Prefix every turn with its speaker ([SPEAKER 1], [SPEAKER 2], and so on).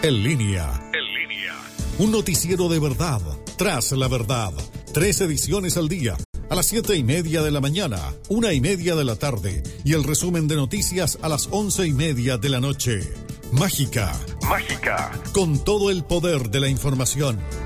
[SPEAKER 1] En línea. Un noticiero de verdad, tras la verdad. 3 ediciones al día. A las 7:30 de la mañana, 1:30 de la tarde y el resumen de noticias a las 11:30 de la noche. Mágica. Con todo el poder de la información.